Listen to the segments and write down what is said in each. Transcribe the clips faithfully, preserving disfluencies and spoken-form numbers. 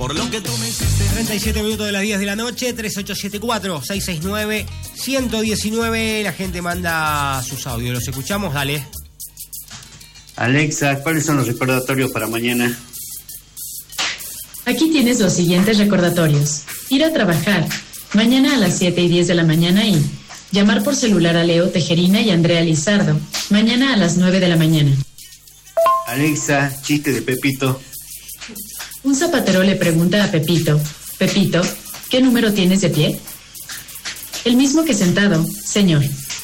por lo que tú me hiciste. treinta y siete minutos de las diez de la noche, tres ocho siete cuatro, seis seis nueve, uno uno nueve. La gente manda sus audios. ¿Los escuchamos? Dale. Alexa, ¿cuáles son los recordatorios para mañana? Aquí tienes los siguientes recordatorios. Ir a trabajar. Mañana a las siete y diez de la mañana y llamar por celular a Leo Tejerina y Andrea Lizardo. Mañana a las nueve de la mañana. Alexa, chiste de Pepito. Un zapatero le pregunta a Pepito, Pepito, ¿qué número tienes de pie? El mismo que sentado, señor.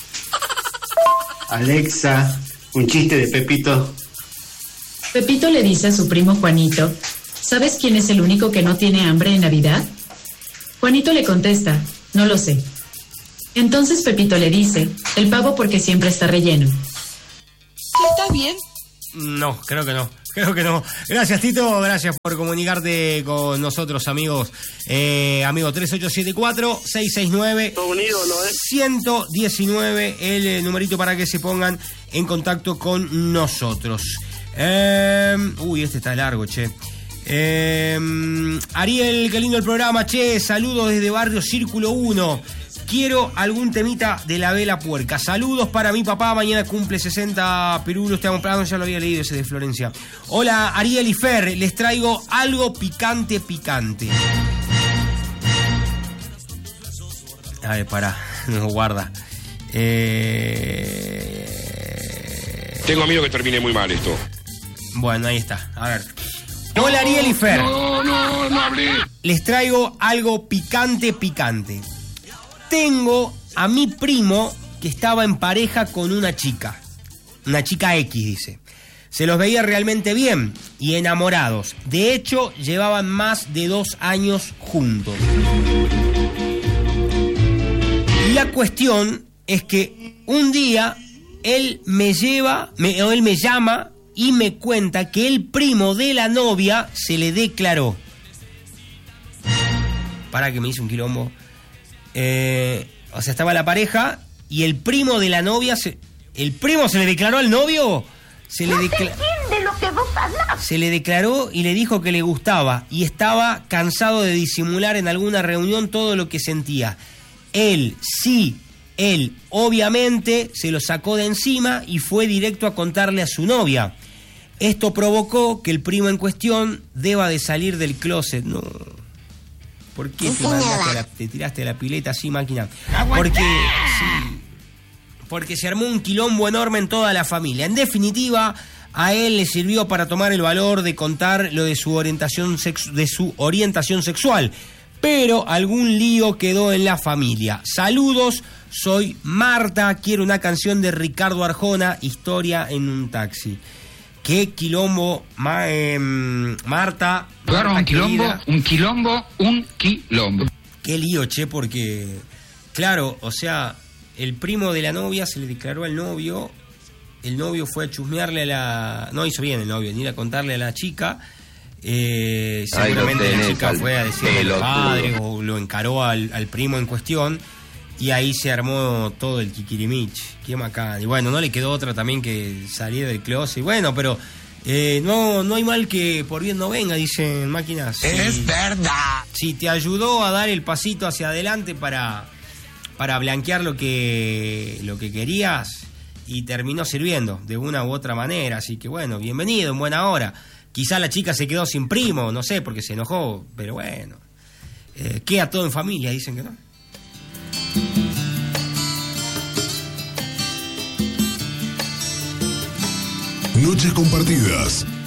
Alexa, un chiste de Pepito. Pepito le dice a su primo Juanito, ¿sabes quién es el único que no tiene hambre en Navidad? Juanito le contesta, no lo sé. Entonces Pepito le dice, el pavo porque siempre está relleno. ¿Está bien? No, creo que no. Creo que no. Gracias, Tito. Gracias por comunicarte con nosotros, amigos. Eh, amigo, tres ocho siete cuatro, seis seis nueve, uno uno nueve, el eh, numerito para que se pongan en contacto con nosotros. Eh, uy, este está largo, che. Eh, Ariel, qué lindo el programa, che. Saludos desde Barrio Círculo uno. Quiero algún temita de la vela puerca. Saludos para mi papá, mañana cumple sesenta pirulos. Te comprando, ya lo había leído ese de Florencia. Hola, Ariel y Fer, les traigo algo picante, picante. A ver, pará, no guarda. Eh... Tengo miedo que termine muy mal esto. Bueno, ahí está, a ver. Hola, Ariel y Fer. No, no, no hablé. Les traigo algo picante, picante. Tengo a mi primo que estaba en pareja con una chica. Una chica X, dice. Se los veía realmente bien y enamorados. De hecho, llevaban más de dos años juntos. La cuestión es que un día él me lleva, me, o él me llama y me cuenta que el primo de la novia se le declaró. Para que me hice un quilombo. Eh, o sea, estaba la pareja y el primo de la novia, se, ¿el primo se le declaró al novio? Se le, decla- lo que vos hablas. se le declaró y le dijo que le gustaba y estaba cansado de disimular en alguna reunión todo lo que sentía. Él, sí, él, obviamente, se lo sacó de encima y fue directo a contarle a su novia. Esto provocó que el primo en cuestión deba de salir del closet. No... ¿Por qué te, mandaste a la, te tiraste a la pileta así, máquina? Porque, sí, porque se armó un quilombo enorme en toda la familia. En definitiva, a él le sirvió para tomar el valor de contar lo de su orientación, sexu- de su orientación sexual. Pero algún lío quedó en la familia. Saludos, soy Marta, quiero una canción de Ricardo Arjona, Historia en un taxi. Qué quilombo, ma, eh, Marta. Claro, un quilombo, querida. un quilombo, un quilombo. Qué lío, che, porque, claro, o sea, el primo de la novia se le declaró al novio, el novio fue a chusmearle a la... No hizo bien el novio, ni a contarle a la chica, eh, seguramente la chica al, fue a decirle al padre o lo encaró al, al primo en cuestión, y ahí se armó todo el kikirimich. Qué macán. Y bueno, no le quedó otra también que salir del closet. Y bueno, pero eh, no, no hay mal que por bien no venga, dicen máquinas. Si, es verdad. Si te ayudó a dar el pasito hacia adelante para, para blanquear lo que, lo que querías y terminó sirviendo de una u otra manera. Así que bueno, bienvenido, en buena hora. Quizá la chica se quedó sin primo, no sé, porque se enojó, pero bueno. Eh, queda todo en familia, dicen que no. Noches compartidas.